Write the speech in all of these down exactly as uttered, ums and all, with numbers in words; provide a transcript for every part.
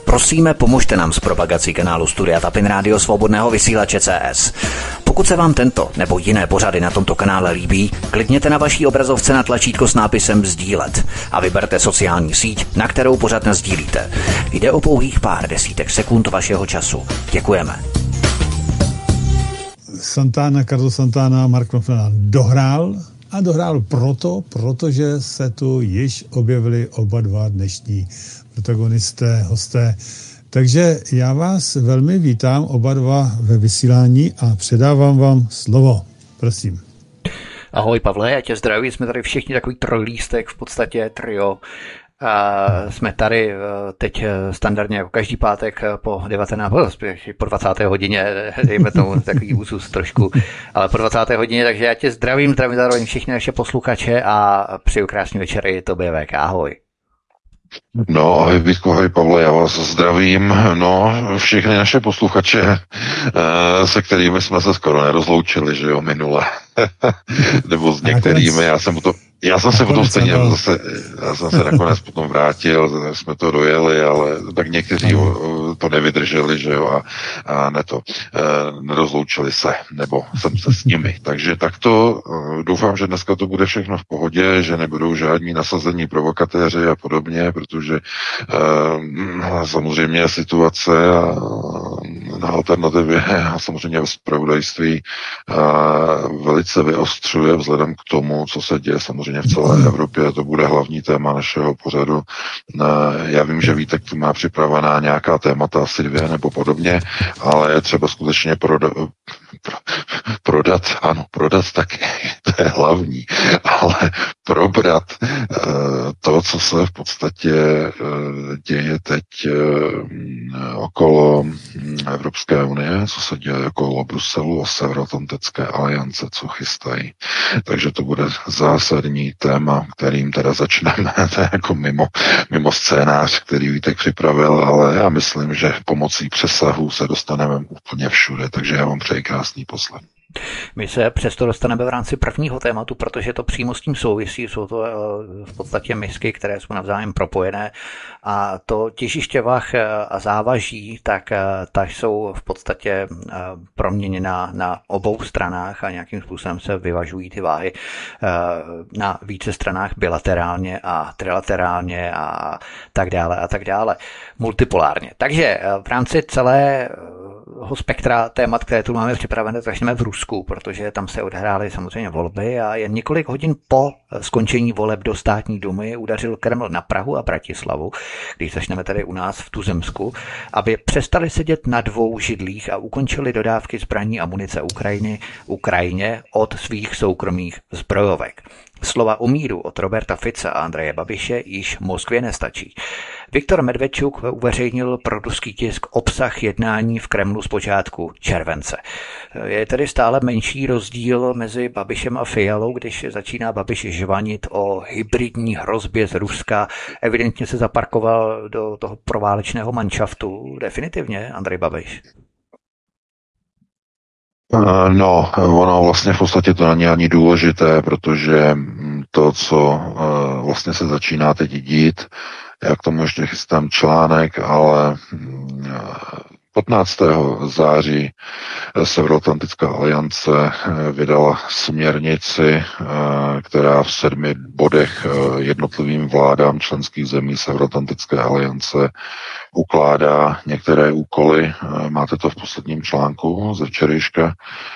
Prosíme, pomožte nám s propagací kanálu Studia Tapin Rádio Svobodného vysílače C S. Pokud se vám tento nebo jiné pořady na tomto kanále líbí, klikněte na vaší obrazovce na tlačítko s nápisem sdílet a vyberte sociální síť, na kterou pořad nasdílíte. Jde o pouhých pár desítek sekund vašeho času. Děkujeme. Santana, Carlos Santana, Mark Knopfler dohrál a dohrál proto, protože se tu již objevili oba dva dnešní protagonisté, hosté. Takže já vás velmi vítám oba dva ve vysílání a předávám vám slovo. Prosím. Ahoj Pavle, já tě zdravím, jsme tady všichni takový trojlístek, v podstatě trio. A jsme tady teď standardně jako každý pátek po devatenácté, po dvacáté hodině, dejme tomu takový úzus trošku, ale po dvacáté hodině, takže já tě zdravím, zdravím zároveň všichni naše posluchače a přeju krásný večer i tobě, V K, ahoj. No, ahoj Vítko, ahoj Pavle, já vás zdravím, no, všechny naše posluchače, se kterými jsme se skoro nerozloučili, že jo, minule, nebo s některými, já jsem to... Já jsem se potom stejně zase, já jsem se nakonec potom vrátil, jsme to dojeli, ale tak někteří to nevydrželi, že jo, a, a ne to, e, nerozloučili se, nebo jsem se s nimi. Takže takto doufám, že dneska to bude všechno v pohodě, že nebudou žádní nasazení provokatéři a podobně, protože e, samozřejmě situace a, na alternativě a samozřejmě v zpravodajství velice vyostřuje vzhledem k tomu, co se děje samozřejmě v celé Evropě, to bude hlavní téma našeho pořadu. Já vím, že Vítek tu má připravená nějaká témata, asi dvě nebo podobně, ale je třeba skutečně proda- pro, prodat, ano, prodat taky, to je hlavní, ale probrat to, co se v podstatě děje teď okolo Evropské unie, co se děje okolo Bruselu a Severoatlantické aliance, co chystají. Takže to bude zásadní téma, kterým teda začneme, to je jako mimo, mimo scénář, který Vítek připravil, ale já myslím, že pomocí přesahu se dostaneme úplně všude, takže já vám přeji krásný poslech. My se přesto dostaneme v rámci prvního tématu, protože to přímo s tím souvisí, jsou to v podstatě misky, které jsou navzájem propojené a to těžiště vah a závaží, tak, tak jsou v podstatě proměněna na obou stranách a nějakým způsobem se vyvažují ty váhy na více stranách bilaterálně a trilaterálně a tak dále a tak dále, multipolárně. Takže v rámci celé spektra témat, které tu máme připravené, začneme v Rusku, protože tam se odehrály samozřejmě volby a jen několik hodin po skončení voleb do státní dumy udařil Kreml na Prahu a Bratislavu, když začneme tady u nás v Tuzemsku, aby přestali sedět na dvou židlích a ukončili dodávky zbraní a munice Ukrajiny, Ukrajině od svých soukromých zbrojovek. Slova o míru od Roberta Fica a Andreje Babiše již Moskvě nestačí. Viktor Medvedčuk uveřejnil pro ruský tisk obsah jednání v Kremlu z počátku července. Je tedy stále menší rozdíl mezi Babišem a Fialou, když začíná Babiš žvanit o hybridní hrozbě z Ruska. Evidentně se zaparkoval do toho proválečného manšaftu. Definitivně Andrej Babiš. No, ono vlastně v podstatě to není ani důležité, protože to, co vlastně se začíná teď dít, já k tomu ještě chystám článek, ale patnáctého září Severoatlantická aliance vydala směrnici, která v sedmi bodech jednotlivým vládám členských zemí Severoatlantické aliance ukládá některé úkoly. Máte to v posledním článku ze včerejška,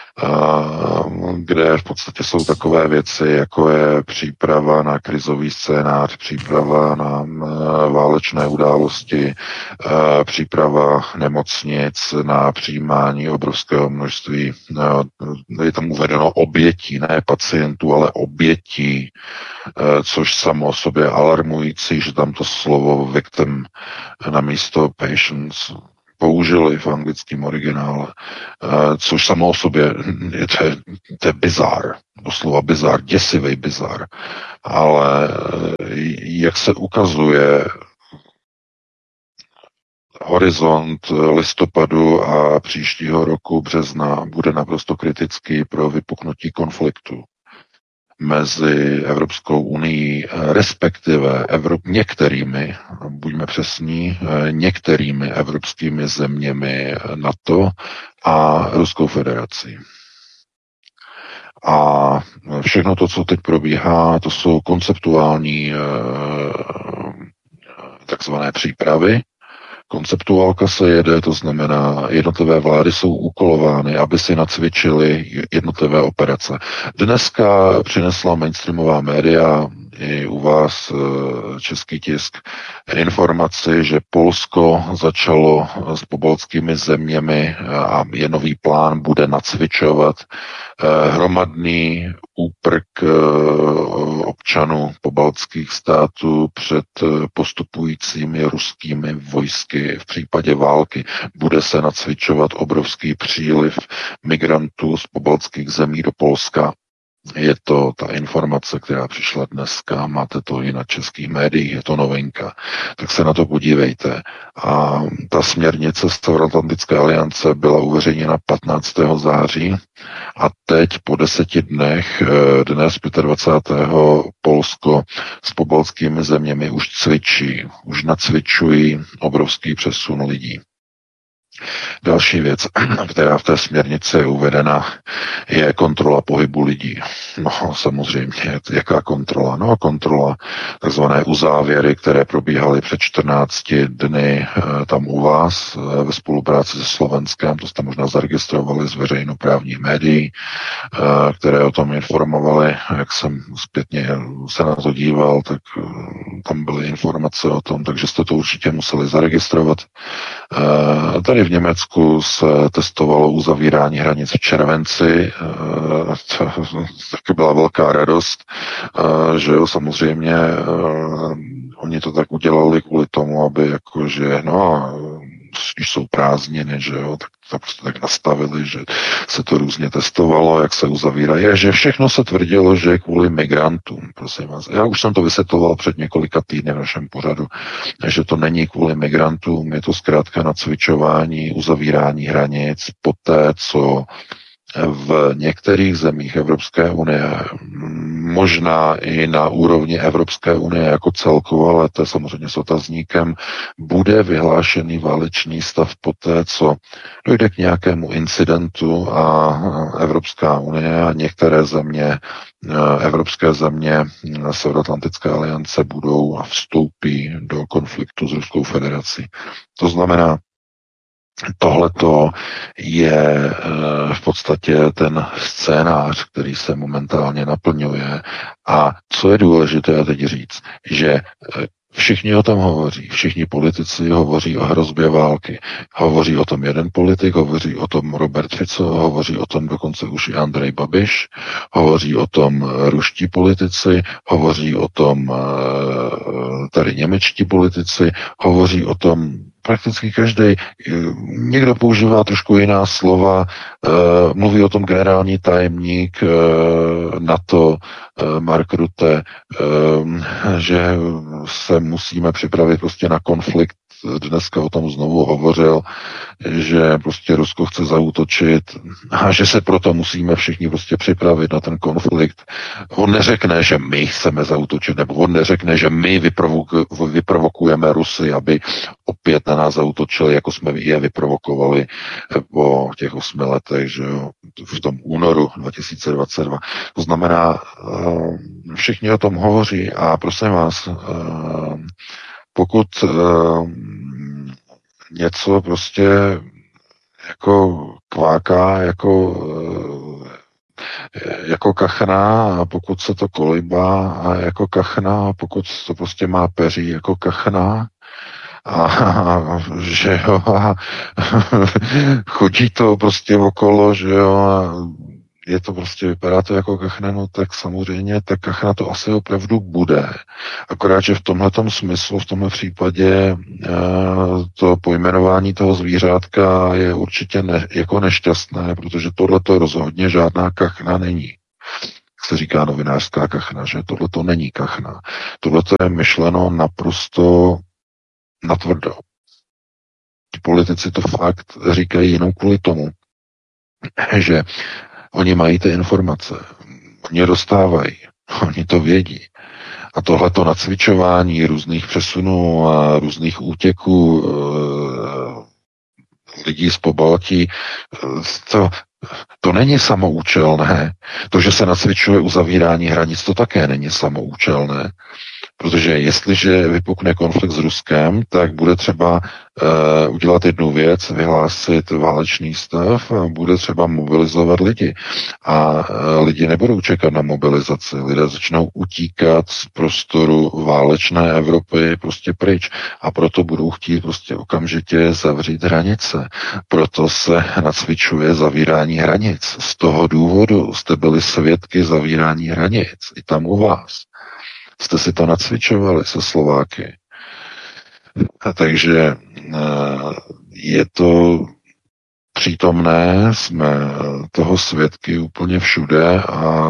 kde v podstatě jsou takové věci, jako je příprava na krizový scénář, příprava na válečné události, příprava nemocnic na přijímání obrovského množství, je tam uvedeno obětí, ne pacientů, ale obětí, což samo o sobě alarmující, že tam to slovo victim na místo patients použili v anglickém originále, což samo o sobě je, to, je, to je bizár, doslova bizár, děsivý bizár, ale jak se ukazuje horizont listopadu a příštího roku března bude naprosto kritický pro vypuknutí konfliktu mezi Evropskou unii, respektive Evrop, některými, buďme přesní, některými evropskými zeměmi NATO a Ruskou federací. A všechno to, co teď probíhá, to jsou konceptuální takzvané přípravy. Konceptuálka se jede, to znamená, jednotlivé vlády jsou úkolovány, aby si nacvičily jednotlivé operace. Dneska přinesla mainstreamová média i u vás český tisk informaci, že Polsko začalo s pobaltskými zeměmi a je nový plán, bude nacvičovat hromadný úprk občanů pobaltských států před postupujícími ruskými vojsky v případě války. Bude se nacvičovat obrovský příliv migrantů z pobaltských zemí do Polska. Je to ta informace, která přišla dneska, máte to i na českých médiích, je to novinka, tak se na to podívejte. A ta směrnice Severoatlantické aliance byla uveřejněna patnáctého září a teď po deseti dnech, dnes dvacátého pátého Polsko s pobaltskými zeměmi už cvičí, už nacvičují obrovský přesun lidí. Další věc, která v té směrnici je uvedena, je kontrola pohybu lidí. No samozřejmě, jaká kontrola? No kontrola takzvané uzávěry, které probíhaly před čtrnácti dny tam u vás ve spolupráci se Slovenskem, to jste možná zaregistrovali z veřejnoprávních médií, které o tom informovali. Jak jsem zpětně se na to díval, tak tam byly informace o tom, takže jste to určitě museli zaregistrovat. Tady v Německu se testovalo uzavírání hranic v červenci, to taky byla velká radost, že jo, samozřejmě oni to tak udělali kvůli tomu, aby jakože, no, když jsou prázdniny, že jo, tak to prostě tak nastavili, že se to různě testovalo, jak se uzavírají, že všechno se tvrdilo, že je kvůli migrantům, prosím vás. Já už jsem to vysvětloval před několika týdny v našem pořadu, že to není kvůli migrantům, je to zkrátka nacvičování, uzavírání hranic, poté, co v některých zemích Evropské unie, možná i na úrovni Evropské unie jako celku, ale to je samozřejmě s otazníkem, bude vyhlášený válečný stav poté, co dojde k nějakému incidentu a Evropská unie a některé země, evropské země Severoatlantické aliance budou a vstoupí do konfliktu s Ruskou federací. To znamená, tohleto je v podstatě ten scénář, který se momentálně naplňuje. A co je důležité teď říct, že všichni o tom hovoří, všichni politici hovoří o hrozbě války. Hovoří o tom jeden politik, hovoří o tom Robert Fico, hovoří o tom dokonce už i Andrej Babiš, hovoří o tom ruští politici, hovoří o tom tady němečtí politici, hovoří o tom prakticky každý. Někdo používá trošku jiná slova, mluví o tom generální tajemník NATO Mark Rutte, že se musíme připravit prostě na konflikt. Dneska o tom znovu hovořil, že prostě Rusko chce zaútočit a že se proto musíme všichni prostě připravit na ten konflikt. On neřekne, že my chceme zaútočit, nebo on neřekne, že my vyprovoku, vyprovokujeme Rusy, aby opět na nás zaútočili, jako jsme je vyprovokovali po těch osmi letech, že jo, v tom únoru dva tisíce dvacet dva. To znamená, všichni o tom hovoří a prosím vás, pokud uh, něco prostě jako kváká, jako, uh, jako kachna, a pokud se to kolíbá a jako kachna, a pokud to prostě má peří jako kachna, a, a že jo, a chodí to prostě okolo, že jo, a je to prostě, vypadá to jako kachna, no tak samozřejmě ta kachna to asi opravdu bude. Akorát, že v tomhletom smyslu, v tomhle případě to pojmenování toho zvířátka je určitě ne, jako nešťastné, protože tohleto rozhodně žádná kachna není. Jak se říká novinářská kachna, že tohleto není kachna. Tohleto je myšleno naprosto natvrdo. Ti politici to fakt říkají jenom kvůli tomu, že oni mají ty informace, oni je dostávají, Oni to vědí. A tohleto nacvičování různých přesunů a různých útěků e, lidí z Pobaltí, to, to není samoučelné. To, že se nacvičuje uzavírání hranic, to také není samoučelné. Protože jestliže vypukne konflikt s Ruskem, tak bude třeba uh, udělat jednu věc, vyhlásit válečný stav a bude třeba mobilizovat lidi. A uh, lidi nebudou čekat na mobilizaci. Lidé začnou utíkat z prostoru válečné Evropy prostě pryč. A proto budou chtít prostě okamžitě zavřít hranice. Proto se nacvičuje zavírání hranic. Z toho důvodu jste byli svědky zavírání hranic. I tam u vás. Jste si to nacvičovali se Slováky. A takže je to přítomné, jsme toho svědky úplně všude a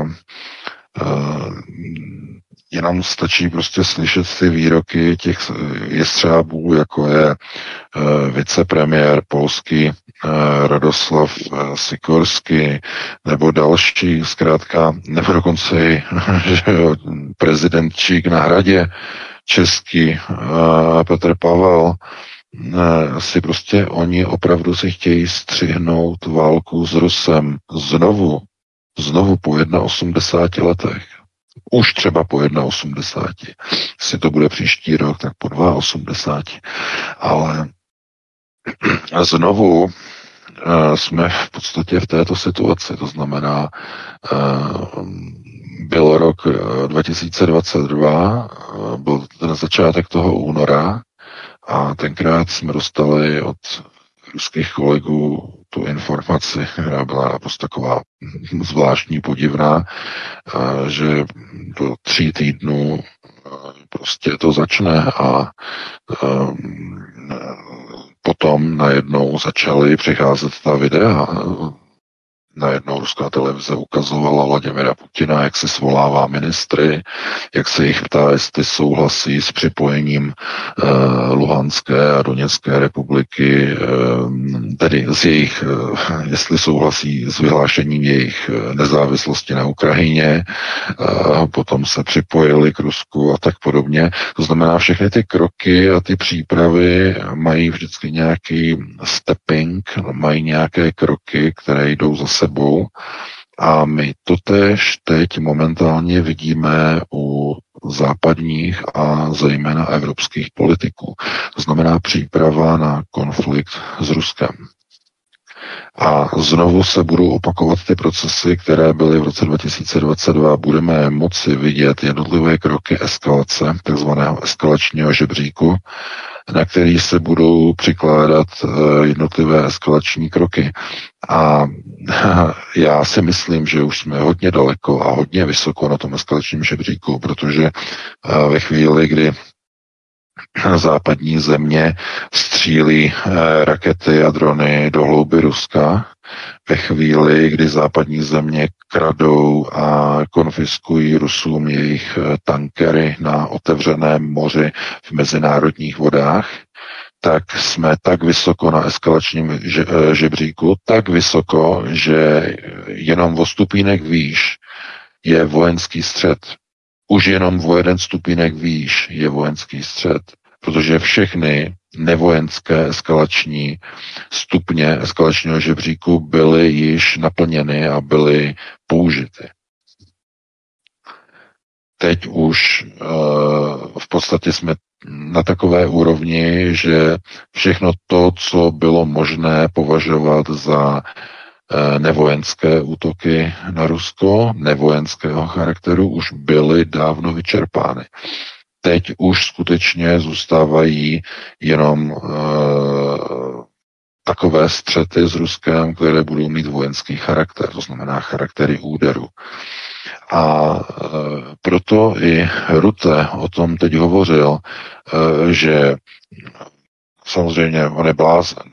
jenom stačí prostě slyšet ty výroky těch jestřábů, jako je vicepremiér polský Radoslav Sikorský, nebo další, zkrátka, nebo dokonce i prezident Čík na hradě český Petr Pavel, si prostě oni opravdu si chtějí střihnout válku s Rusem znovu, znovu po osmdesáti jedna letech. Už třeba po osmdesáti jedna. Jestli to bude příští rok, tak po osmdesáti dva. Ale znovu uh, jsme v podstatě v této situaci. To znamená, uh, byl rok dva tisíce dvacet dva, uh, byl ten začátek toho února a tenkrát jsme dostali od ruských kolegů tu informaci, která byla naprosto taková zvláštní, podivná, že do tří týdnů prostě to začne a potom najednou začaly přicházet ta videa. Najednou ruská televize ukazovala Vladimira Putina, jak se svolává ministry, jak se jich ptá, jestli souhlasí s připojením eh, Luhanské a Doněcké republiky, eh, tedy z jejich, eh, jestli souhlasí s vyhlášením jejich nezávislosti na Ukrajině, eh, potom se připojili k Rusku a tak podobně. To znamená, všechny ty kroky a ty přípravy mají vždycky nějaký stepping, mají nějaké kroky, které jdou zase sebou a my to též teď momentálně vidíme u západních a zejména evropských politiků. To znamená příprava na konflikt s Ruskem. A znovu se budou opakovat ty procesy, které byly v roce dva tisíce dvacet dva. Budeme moci vidět jednotlivé kroky eskalace, takzvaného eskalačního žebříku, na který se budou přikládat jednotlivé eskalační kroky. A já si myslím, že už jsme hodně daleko a hodně vysoko na tom eskalačním žebříku, protože ve chvíli, kdy západní země střílí rakety a drony do hlouby Ruska, ve chvíli, kdy západní země kradou a konfiskují Rusům jejich tankery na otevřeném moři v mezinárodních vodách, tak jsme tak vysoko na eskalačním žebříku, tak vysoko, že jenom o stupínek výš je vojenský střet. Už jenom o jeden stupínek výš je vojenský střet, protože všechny nevojenské eskalační stupně eskalačního žebříku byly již naplněny a byly použity. Teď už uh, v podstatě jsme na takové úrovni, že všechno to, co bylo možné považovat za uh, nevojenské útoky na Rusko, nevojenského charakteru, už byly dávno vyčerpány. Teď už skutečně zůstávají jenom uh, takové střety s Ruskem, které budou mít vojenský charakter, to znamená charaktery úderu. A e, proto i Rutte o tom teď hovořil, e, že samozřejmě on je blázen.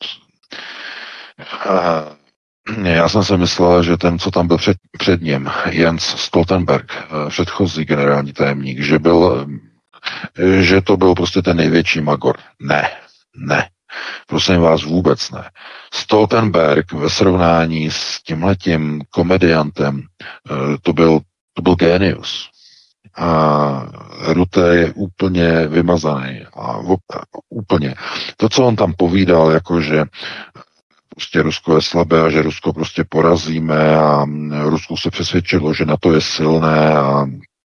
E, já jsem si myslel, že ten, co tam byl před, před ním, Jens Stoltenberg, e, předchozí generální tajemník, že, byl, e, že to byl prostě ten největší magor. Ne, ne. Prosím vás, vůbec ne. Stoltenberg ve srovnání s tímhletím komediantem, to byl To byl génius. A Rutte je úplně vymazaný. A úplně. To, co on tam povídal, jako že prostě Rusko je slabé a že Rusko prostě porazíme a Rusko se přesvědčilo, že NATO je silné a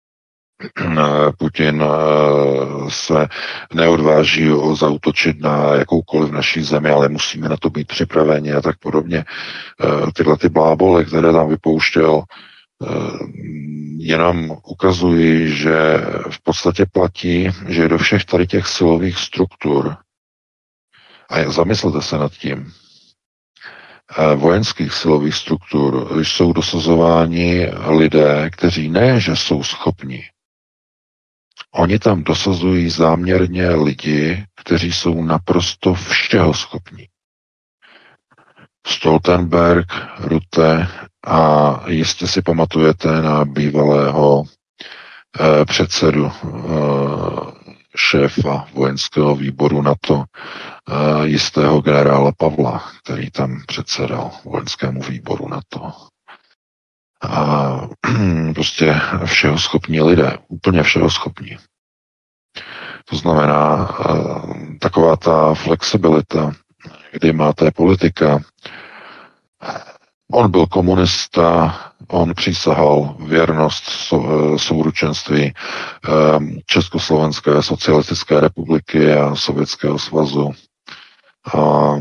Putin se neodváží zaútočit na jakoukoliv naší zemi, ale musíme na to být připraveni a tak podobně. Tyhle ty blábole, které tam vypouštěl, jenom ukazují, že v podstatě platí, že do všech tady těch silových struktur, a zamyslete se nad tím, vojenských silových struktur jsou dosazováni lidé, kteří ne, že jsou schopni. Oni tam dosazují záměrně lidi, kteří jsou naprosto všeho schopní. Stoltenberg, Rutte a jistě si pamatujete na bývalého eh, předsedu eh, šéfa vojenského výboru NATO, eh, jistého generála Pavla, který tam předsedal vojenskému výboru NATO. A prostě všeho schopní lidé, úplně všeho schopní. To znamená eh, taková ta flexibilita, kdy máte politika. On byl komunista, on přísahal věrnost sou, souručenství Československé socialistické republiky a Sovětského svazu. A, a,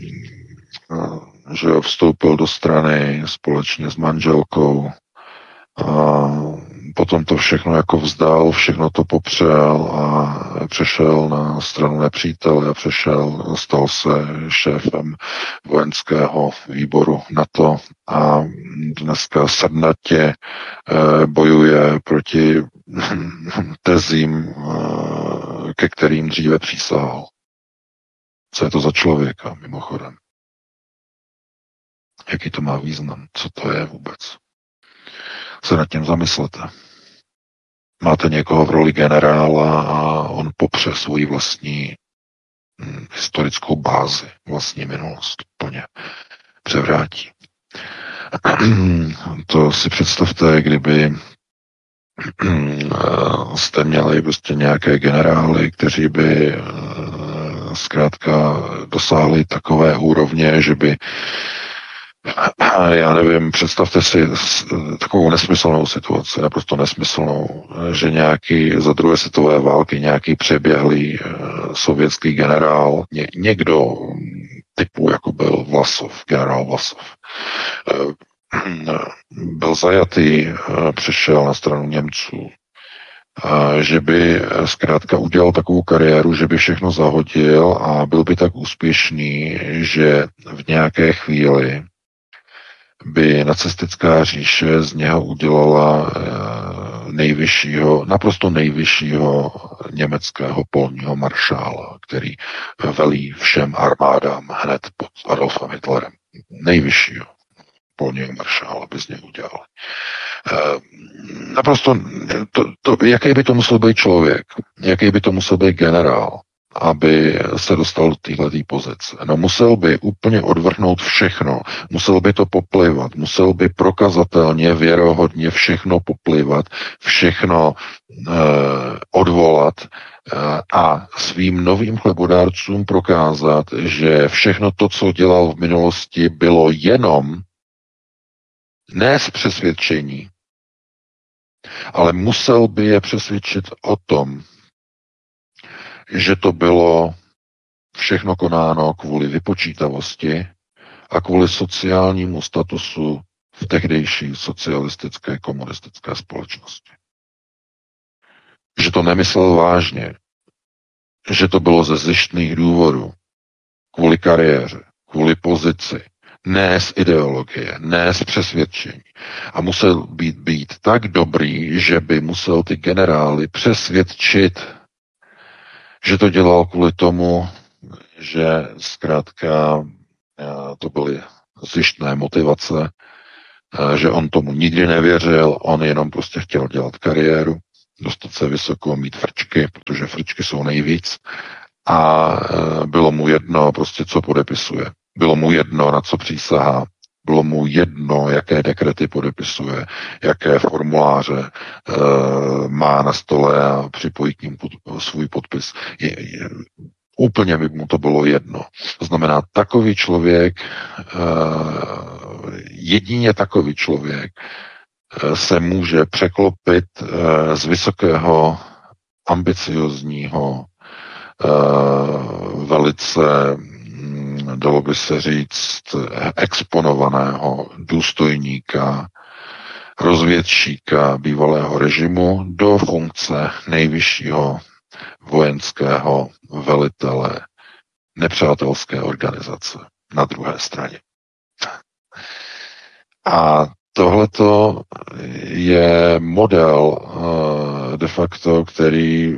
že vstoupil do strany společně s manželkou. A potom to všechno jako vzdal, všechno to popřel a přešel na stranu nepřítele a přešel, stal se šéfem vojenského výboru NATO a dneska srdnatě bojuje proti tezím, ke kterým dříve přísahal. Co je to za člověka, mimochodem? Jaký to má význam? Co to je vůbec? Se nad tím zamyslete. Máte někoho v roli generála a on popře svoji vlastní hm, historickou bázi, vlastní minulost plně převrátí. To si představte, kdyby jste měli prostě nějaké generály, kteří by zkrátka dosáhli takové úrovně, že by já nevím, představte si takovou nesmyslnou situaci, naprosto nesmyslnou, že nějaký za druhé světové války nějaký přeběhlý sovětský generál, ně, někdo typu, jako byl Vlasov, generál Vlasov, byl zajatý, přešel na stranu Němců, že by zkrátka udělal takovou kariéru, že by všechno zahodil a byl by tak úspěšný, že v nějaké chvíli by nacistická říše z něho udělala nejvyššího, naprosto nejvyššího německého polního maršála, který velí všem armádám hned pod Adolfem Hitlerem. Nejvyššího polního maršála by z něho udělali. Naprosto, to, to, jaký by to musel být člověk, jaký by to musel být generál, aby se dostal do této pozice. No musel by úplně odvrhnout všechno, musel by to poplivat, musel by prokazatelně, věrohodně všechno poplivat, všechno eh, odvolat eh, a svým novým chlebodárcům prokázat, že všechno to, co dělal v minulosti, bylo jenom ne z přesvědčení, ale musel by je přesvědčit o tom, že to bylo všechno konáno kvůli vypočítavosti a kvůli sociálnímu statusu v tehdejší socialistické komunistické společnosti. Že to nemyslel vážně, že to bylo ze zištných důvodů, kvůli kariéře, kvůli pozici, ne z ideologie, ne z přesvědčení. A musel být, být tak dobrý, že by musel ty generály přesvědčit, že to dělal kvůli tomu, že zkrátka to byly zištné motivace, že on tomu nikdy nevěřil, on jenom prostě chtěl dělat kariéru, dostat se vysoko, mít frčky, protože frčky jsou nejvíc a bylo mu jedno prostě, co podepisuje. Bylo mu jedno, na co přísahá Bylo mu jedno, jaké dekrety podepisuje, jaké formuláře e, má na stole a připojí k ním pod, svůj podpis. Je, je, úplně by mu to bylo jedno. To znamená, takový člověk, e, jedině takový člověk e, se může překlopit e, z vysokého, ambiciozního, e, velice, dalo by se říct, exponovaného důstojníka, rozvědčíka bývalého režimu do funkce nejvyššího vojenského velitele nepřátelské organizace na druhé straně. A tohleto je model de facto, který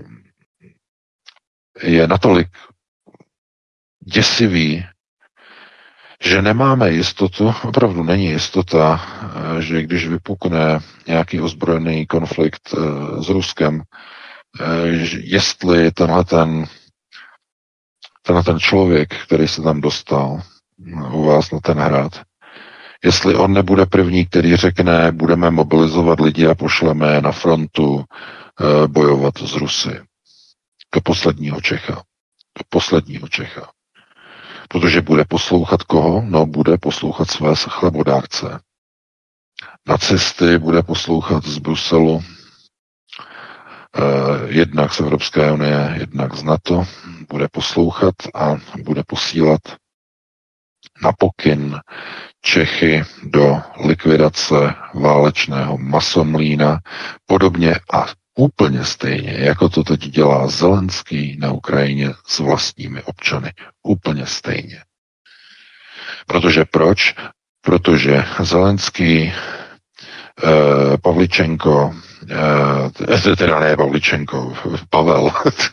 je natolik děsivý, že nemáme jistotu, opravdu není jistota, že když vypukne nějaký ozbrojený konflikt s Ruskem, jestli tenhle ten, tenhle ten člověk, který se tam dostal u vás na ten hrad, jestli on nebude první, který řekne, budeme mobilizovat lidi a pošleme na frontu bojovat s Rusy. Do posledního Čecha. Do posledního Čecha. Protože bude poslouchat koho? No, bude poslouchat své chlebodárce. Nacisty bude poslouchat z Bruselu, eh, jednak z Evropské unie, jednak z NATO, bude poslouchat a bude posílat na pokyn Čechy do likvidace válečného masomlýna, podobně a úplně stejně, jako to teď dělá Zelenský na Ukrajině s vlastními občany. Úplně stejně. Protože proč? Protože Zelenský, eh, Pavličenko, eh, teda ne Pavličenko, Pavel,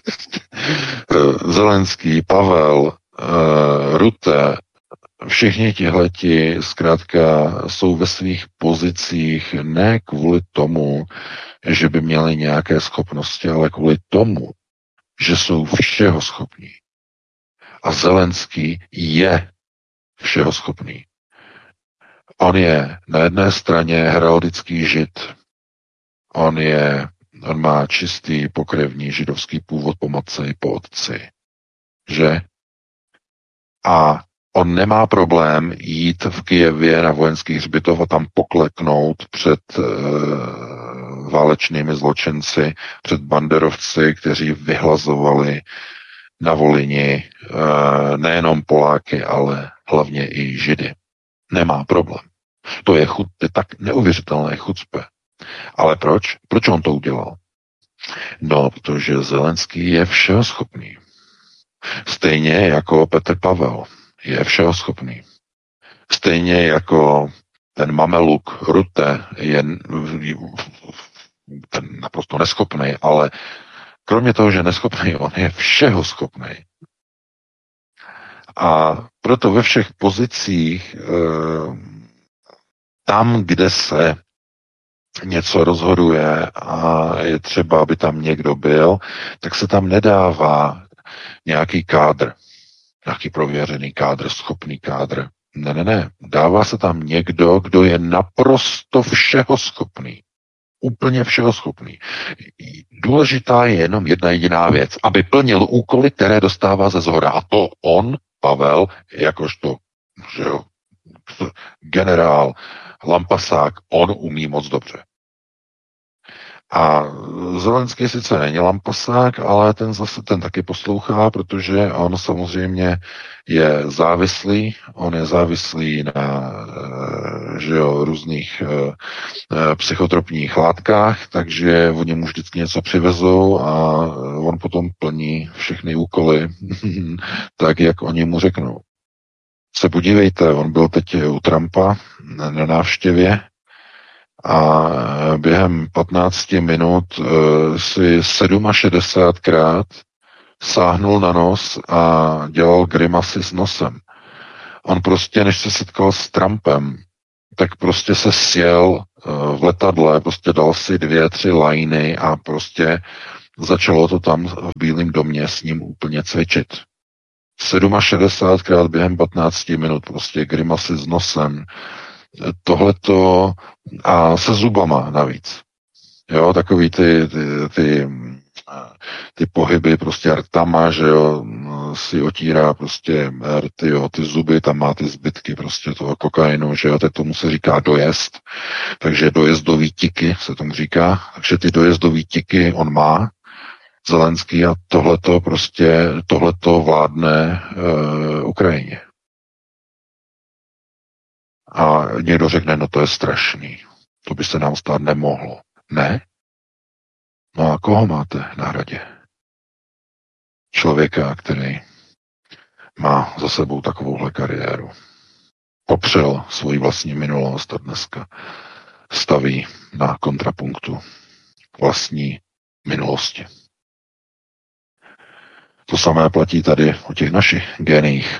Zelenský, Pavel, eh, Rutte, všichni tihleti zkrátka jsou ve svých pozicích ne kvůli tomu, že by měli nějaké schopnosti, ale kvůli tomu, že jsou všeho schopní. A Zelenský je všeho schopný. On je na jedné straně heraldický žid. On je, on má čistý pokrevní židovský původ po matce i po otci. Že? A on nemá problém jít v Kyjevě na vojenský hřbitov a tam pokleknout před e, válečnými zločinci, před banderovci, kteří vyhlazovali na Volyni e, nejenom Poláky, ale hlavně i Židy. Nemá problém. To je, chud, je tak neuvěřitelné chucpe. Ale proč? Proč on to udělal? No, protože Zelenský je všeho schopný. Stejně jako Petr Pavel je všeho schopný. Stejně jako ten mameluk Rutte je ten naprosto neschopný, ale kromě toho, že neschopný, on je všeho schopný. A proto ve všech pozicích tam, kde se něco rozhoduje a je třeba, aby tam někdo byl, tak se tam nedává nějaký kádr, nějaký prověřený kádr, schopný kádr. Ne, ne, ne. Dává se tam někdo, kdo je naprosto všeho schopný. Úplně všeho schopný. Důležitá je jenom jedna jediná věc, aby plnil úkoly, které dostává ze zhora. A to on, Pavel, jakožto že jo, generál, lampasák, on umí moc dobře. A Zelenský sice není lampasák, ale ten zase ten taky poslouchá, protože on samozřejmě je závislý, on je závislý na že jo, různých psychotropních látkách, takže oni mu vždycky něco přivezou a on potom plní všechny úkoly tak, jak oni mu řeknou. Se podívejte, on byl teď u Trumpa na návštěvě a během patnácti minut si šedesátikrát sáhnul na nos a dělal grimasy s nosem. On prostě, než se setkal s Trumpem, tak prostě se sjel v letadle, prostě dal si dvě, tři lajny a prostě začalo to tam v Bílém domě s ním úplně cvičit. šedesát krát během patnácti minut, prostě grimasy s nosem, tohleto a se zubama navíc. Jo, takový ty, ty, ty, ty pohyby prostě rtama, že jo, si otírá prostě rty, jo, ty zuby, tam má ty zbytky prostě toho kokainu, že jo, tak tomu se říká dojezd, takže dojezdový tiky se tomu říká, takže ty dojezdový tiky on má, Zelenský, a tohleto prostě, tohleto vládne e, Ukrajině. A někdo řekne, no to je strašný, to by se nám stát nemohlo. Ne? No a koho máte na hradě? Člověka, který má za sebou takovouhle kariéru. Popřel svoji vlastní minulost a dneska staví na kontrapunktu vlastní minulosti. To samé platí tady o těch našich géniích.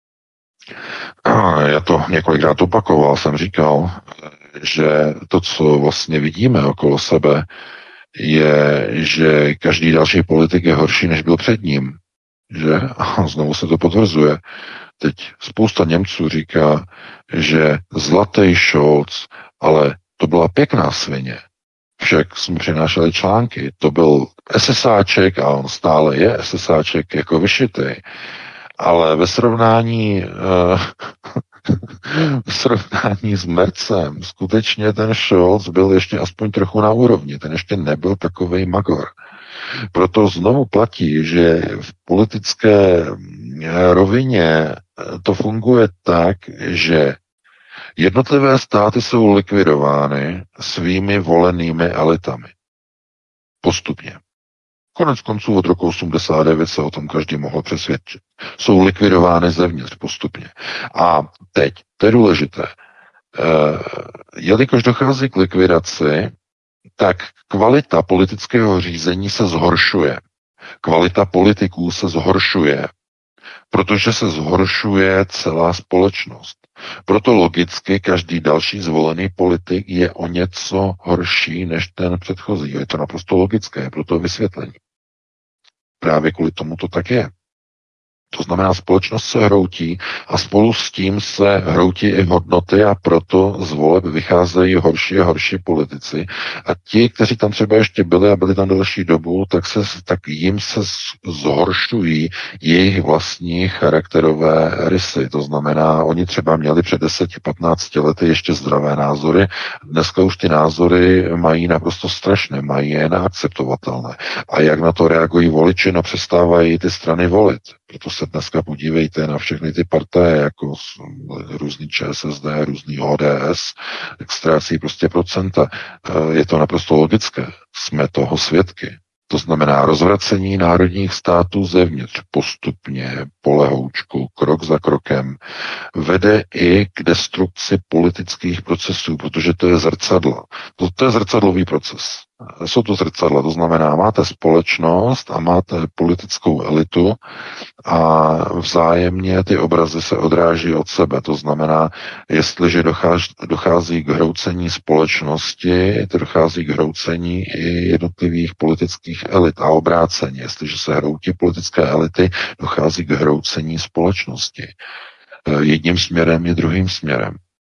Já to několikrát opakoval, jsem říkal, že to, co vlastně vidíme okolo sebe, je, že každý další politik je horší, než byl před ním. Že? A znovu se to potvrzuje. Teď spousta Němců říká, že zlatý Scholz, ale to byla pěkná svině. Však jsme přinášeli články. To byl SSáček a on stále je SSáček jako vyšitý. Ale ve srovnání uh, v srovnání s Mercem skutečně ten Scholz byl ještě aspoň trochu na úrovni. Ten ještě nebyl takovej magor. Proto znovu platí, že v politické rovině to funguje tak, že jednotlivé státy jsou likvidovány svými volenými elitami. Postupně. Konec konců od roku osmdesát devět se o tom každý mohl přesvědčit. Jsou likvidovány zevnitř postupně. A teď, to je důležité, jelikož dochází k likvidaci, tak kvalita politického řízení se zhoršuje. Kvalita politiků se zhoršuje, protože se zhoršuje celá společnost. Proto logicky každý další zvolený politik je o něco horší než ten předchozí. Je to naprosto logické, proto vysvětlení. Právě kvůli tomu to tak je. To znamená, společnost se hroutí a spolu s tím se hroutí i hodnoty a proto z voleb vycházejí horší a horší politici. A ti, kteří tam třeba ještě byli a byli tam delší dobu, tak, se, tak jim se zhoršují jejich vlastní charakterové rysy. To znamená, oni třeba měli před deseti patnácti lety ještě zdravé názory, dneska už ty názory mají naprosto strašné, mají je neakceptovatelné. A jak na to reagují voliči, no přestávají ty strany volit. Proto se dneska podívejte na všechny ty partaje, jako různý ČSSD, různý O D S, jak ztrácí prostě procenta. Je to naprosto logické. Jsme toho svědky. To znamená rozvracení národních států zevnitř postupně, polehoučku, krok za krokem, vede i k destrukci politických procesů, protože to je zrcadlo. To, to je zrcadlový proces. Jsou to zrcadla, to znamená, máte společnost a máte politickou elitu a vzájemně ty obrazy se odráží od sebe. To znamená, jestliže dochází, dochází k hroucení společnosti, to dochází k hroucení i jednotlivých politických elit a obráceně. Jestliže se hroutí politické elity, dochází k hroucení společnosti. Jedním směrem je druhým směrem.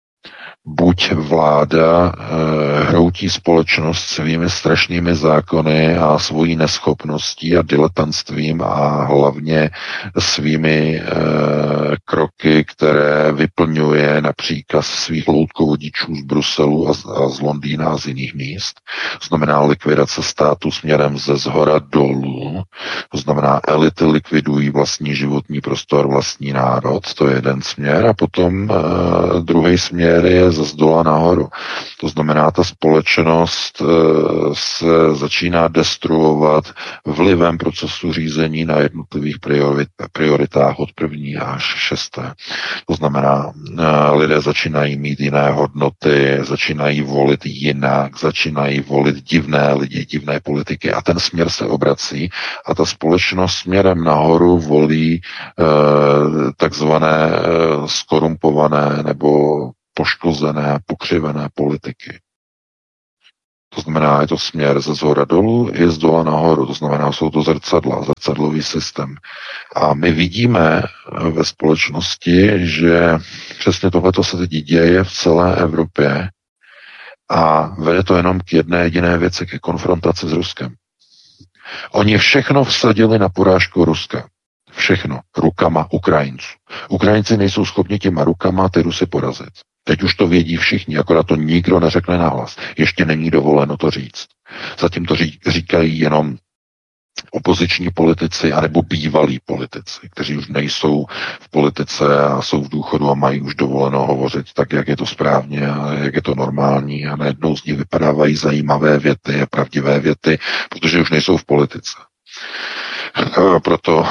Buď vláda e, hroutí společnost svými strašnými zákony a svojí neschopností a diletantstvím a hlavně svými e, kroky, které vyplňuje na příkaz svých loutkovodičů z Bruselu a z, a z Londýna a z jiných míst. To znamená likvidace státu směrem ze zhora dolů. To znamená, elity likvidují vlastní životní prostor, vlastní národ. To je jeden směr. A potom e, druhý směr je ze zdola nahoru. To znamená, ta společnost se začíná destruovat vlivem procesu řízení na jednotlivých priorit, prioritách od první až šesté. To znamená, lidé začínají mít jiné hodnoty, začínají volit jinak, začínají volit divné lidi, divné politiky a ten směr se obrací a ta společnost směrem nahoru volí takzvané skorumpované nebo poškozené a pokřivené politiky. To znamená, je to směr ze zhora dolů i z dola nahoru. To znamená, jsou to zrcadla, zrcadlový systém. A my vidíme ve společnosti, že přesně tohleto se teď děje v celé Evropě a vede to jenom k jedné jediné věci, ke konfrontaci s Ruskem. Oni všechno vsadili na porážku Ruska. Všechno. Rukama Ukrajinců. Ukrajinci nejsou schopni těma rukama ty Rusy porazit. Teď už to vědí všichni, akorát to nikdo neřekne nahlas. Ještě není dovoleno to říct. Zatím to říkají jenom opoziční politici anebo bývalí politici, kteří už nejsou v politice a jsou v důchodu a mají už dovoleno hovořit tak, jak je to správně a jak je to normální a najednou z nich vypadávají zajímavé věty a pravdivé věty, protože už nejsou v politice. Proto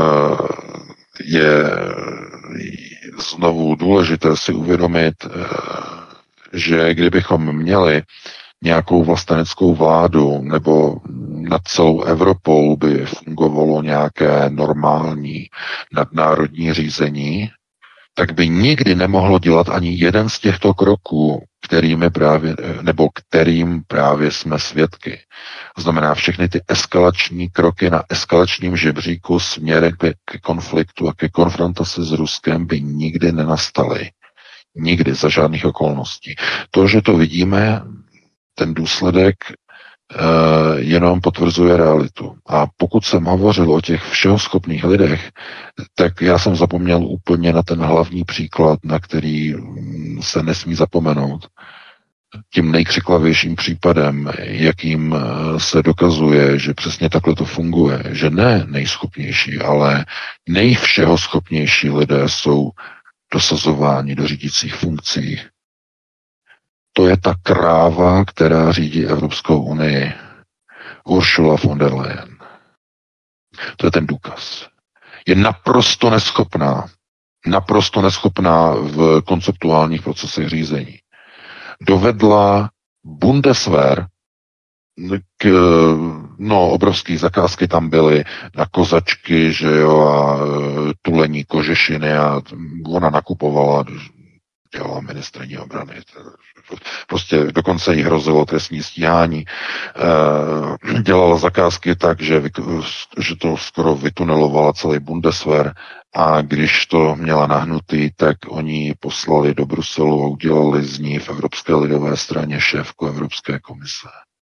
je znovu důležité si uvědomit, že kdybychom měli nějakou vlasteneckou vládu nebo nad celou Evropou by fungovalo nějaké normální nadnárodní řízení, tak by nikdy nemohlo dělat ani jeden z těchto kroků, kterými právě, nebo kterým právě jsme svědky. To znamená všechny ty eskalační kroky na eskalačním žebříku směrem ke konfliktu a ke konfrontaci s Ruskem by nikdy nenastaly. Nikdy, za žádných okolností. To, že to vidíme, ten důsledek e, jenom potvrzuje realitu. A pokud jsem hovořil o těch všehoschopných lidech, tak já jsem zapomněl úplně na ten hlavní příklad, na který se nesmí zapomenout. Tím nejkřiklavějším případem, jakým se dokazuje, že přesně takhle to funguje, že ne nejschopnější, ale nejvšehoschopnější lidé jsou dosazováni do řídících funkcí. To je ta kráva, která řídí Evropskou unii. Ursula von der Leyen. To je ten důkaz. Je naprosto neschopná, naprosto neschopná v konceptuálních procesech řízení. Dovedla Bundeswehr k, no, obrovské zakázky tam byly na kozačky, že jo, a tulení kožešiny a ona nakupovala, dělala ministryní obrany. Prostě dokonce jí hrozilo trestní stíhání. Dělala zakázky tak, že, že to skoro vytunelovala celý Bundeswehr a když to měla nahnutý, tak oni ji poslali do Bruselu a udělali z ní v Evropské lidové straně šéfku Evropské komise.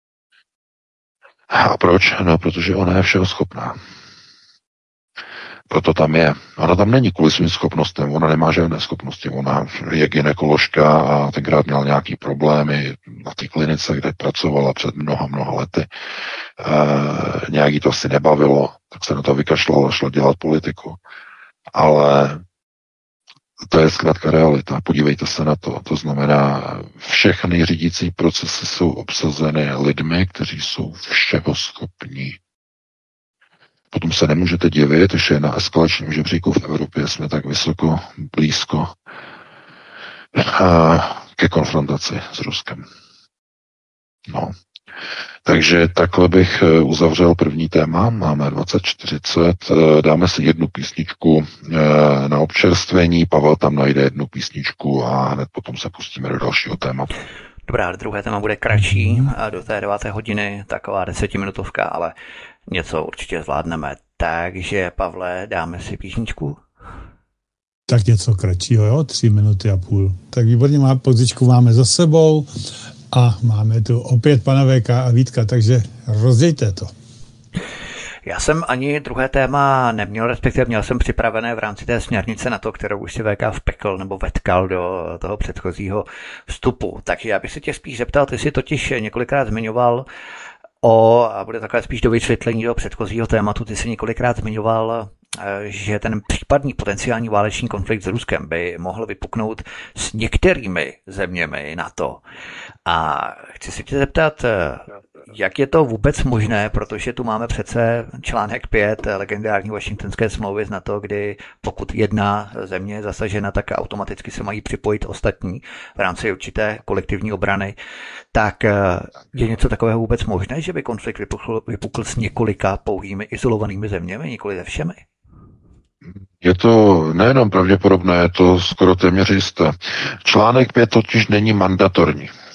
A proč? No, protože ona je všeho schopná. Proto tam je. Ona tam není kvůli svým schopnostem, ona nemá žádné schopnosti. Ona je gynekoložka a tenkrát měla nějaký problémy na té klinice, kde pracovala před mnoha, mnoha lety. E, nějak jí to asi nebavilo, tak se na to vykašlala, šla dělat politiku. Ale to je zkrátka realita. Podívejte se na to. To znamená, všechny řídící procesy jsou obsazeny lidmi, kteří jsou všeho schopní. Potom se nemůžete divit, že na eskalačním žebříku v Evropě jsme tak vysoko, blízko ke konfrontaci s Ruskem. No. Takže takhle bych uzavřel první téma. Máme dvacet čtyřicet. Dáme si jednu písničku na občerstvení. Pavel tam najde jednu písničku a hned potom se pustíme do dalšího tématu. Dobrá, druhé téma bude kratší, do té deváté hodiny, taková desetiminutovka, ale něco určitě zvládneme. Takže, Pavle, dáme si písničku? Tak něco kratšího, jo? Tři minuty a půl. Tak výborně, má pozičku máme za sebou a máme tu opět pana V K a Vítka, takže rozdějte to. Já jsem ani druhé téma neměl, respektive měl jsem připravené v rámci té směrnice na to, kterou už si V K vpekl nebo vetkal do toho předchozího vstupu. Takže já bych se tě spíš zeptal, ty jsi totiž několikrát zmiňoval o, a bude takové spíš do vysvětlení do předchozího tématu, ty jsi několikrát zmiňoval, že ten případný potenciální válečný konflikt s Ruskem by mohl vypuknout s některými zeměmi NATO. A chci se tě zeptat, jak je to vůbec možné, protože tu máme přece článek pět legendární Washingtonské smlouvy z NATO, kdy pokud jedna země je zasažena, tak automaticky se mají připojit ostatní v rámci určité kolektivní obrany. Tak je něco takového vůbec možné, že by konflikt vypukl, vypukl s několika pouhými izolovanými zeměmi, nikoli se všemi? Je to nejenom pravděpodobné, je to skoro téměř jisté. Článek pět totiž není mandatorní.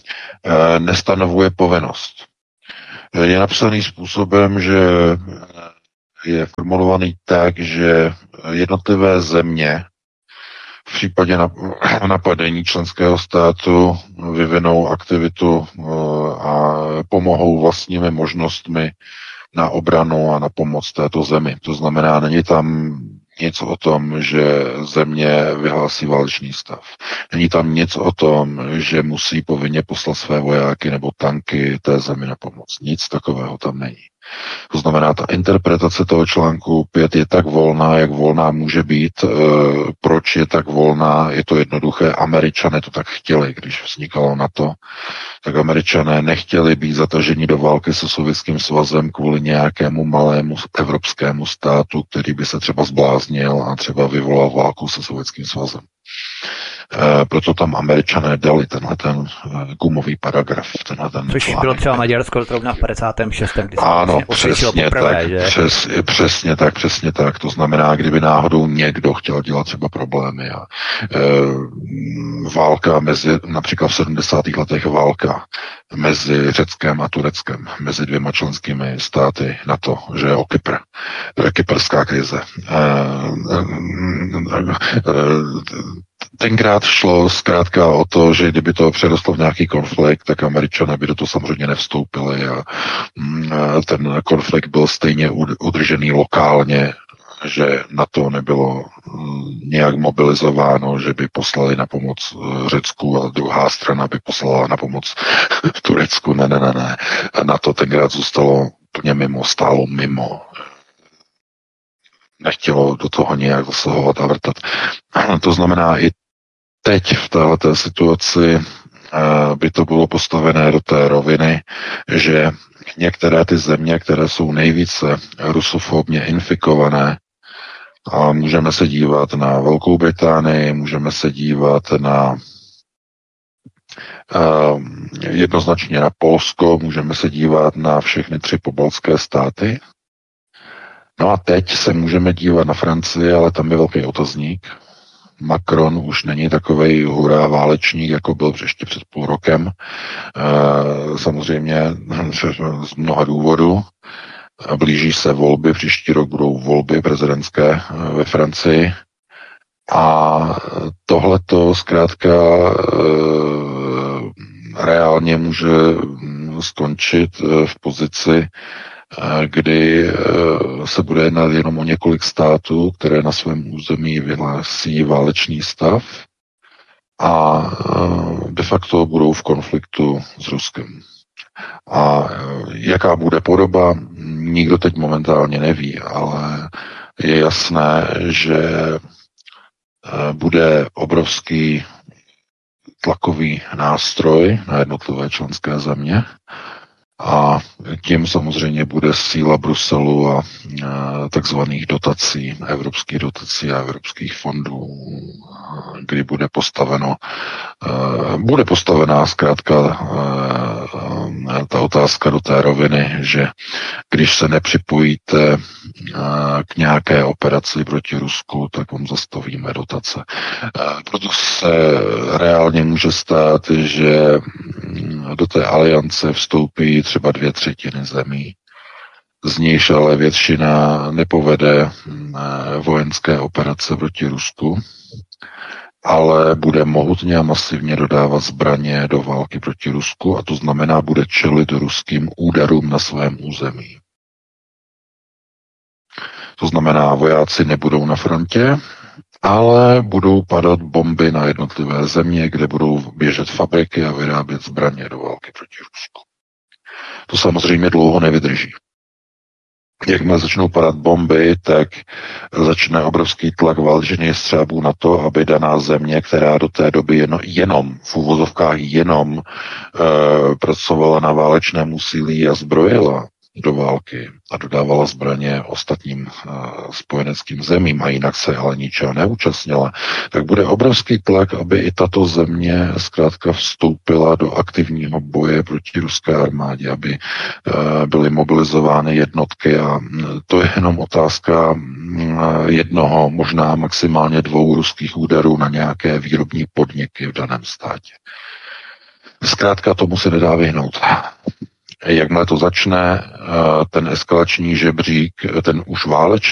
nestanovuje povinnost. Je napsaný způsobem, že je formulovaný tak, že jednotlivé země v případě napadení členského státu vyvinou aktivitu a pomohou vlastními možnostmi na obranu a na pomoc této zemi. To znamená, není tam nic o tom, že země vyhlásí válečný stav. Není tam nic o tom, že musí povinně poslat své vojáky nebo tanky té zemi na pomoc. Nic takového tam není. To znamená, ta interpretace toho článku pět je tak volná, jak volná může být. E, proč je tak volná? Je to jednoduché. Američané to tak chtěli, když vznikalo NATO. Tak Američané nechtěli být zataženi do války se Sovětským svazem kvůli nějakému malému evropskému státu, který by se třeba zbláznil a třeba vyvolal válku se Sovětským svazem. E, proto tam Američané dali tenhle ten gumový paragraf. Tenhle ten Což článek. bylo třeba Maďarsko zrovna v padesátém šestém kdy se ano, vlastně přesně poprvé, tak, že? přes, přesně tak, přesně tak. To znamená, kdyby náhodou někdo chtěl dělat třeba problémy a e, válka mezi, například v sedmdesátých letech válka mezi Řeckem a Tureckem, mezi dvěma členskými státy NATO, že o Kypr, kyperská krize. E, e, e, Tenkrát šlo zkrátka o to, že kdyby to přerostlo v nějaký konflikt, tak Američané by do toho samozřejmě nevstoupili a ten konflikt byl stejně udržený lokálně, že na to nebylo nějak mobilizováno, že by poslali na pomoc Řecku a druhá strana by poslala na pomoc Turecku. Ne, ne, ne, ne. Na to tenkrát zůstalo plně mimo, stálo mimo. Nechtělo do toho nějak zasahovat a vrtat. To znamená, i teď v této situaci by to bylo postavené do té roviny, že některé ty země, které jsou nejvíce rusofobně infikované, a můžeme se dívat na Velkou Británii, můžeme se dívat na uh, jednoznačně na Polsko, můžeme se dívat na všechny tři pobaltské státy. No a teď se můžeme dívat na Francii, ale tam je velký otazník. Macron už není takovej hurá válečník, jako byl ještě před půl rokem. E, samozřejmě z mnoha důvodů. Blíží se volby, příští rok budou volby prezidentské ve Francii. A tohleto zkrátka e, reálně může skončit v pozici, kdy se bude jednat jenom o několik států, které na svém území vyhlásí válečný stav a de facto budou v konfliktu s Ruskem. A jaká bude podoba, nikdo teď momentálně neví, ale je jasné, že bude obrovský tlakový nástroj na jednotlivé členské země, a tím samozřejmě bude síla Bruselu a takzvaných dotací, evropských dotací a evropských fondů, kdy bude postaveno, bude postavená zkrátka ta otázka do té roviny, že když se nepřipojíte k nějaké operaci proti Rusku, tak vám zastavíme dotace. Proto se reálně může stát, že do té aliance vstoupí třeba dvě třetiny zemí. Z níž ale většina nepovede vojenské operace proti Rusku, ale bude mohutně a masivně dodávat zbraně do války proti Rusku a to znamená, bude čelit ruským úderům na svém území. To znamená, vojáci nebudou na frontě, ale budou padat bomby na jednotlivé země, kde budou běžet fabriky a vyrábět zbraně do války proti Rusku. To samozřejmě dlouho nevydrží. Jakmile začnou padat bomby, tak začne obrovský tlak válečných střábů na to, aby daná země, která do té doby jen, jenom, v úvozovkách jenom e, pracovala na válečném úsilí a zbrojila do války a dodávala zbraně ostatním uh, spojeneckým zemím a jinak se ale ničeho neúčastnila, tak bude obrovský tlak, aby i tato země zkrátka vstoupila do aktivního boje proti ruské armádě, aby uh, byly mobilizovány jednotky a to je jenom otázka uh, jednoho, možná maximálně dvou ruských úderů na nějaké výrobní podniky v daném státě. Zkrátka tomu se nedá vyhnout. Jakmile to začne, ten eskalační žebřík, ten už válečný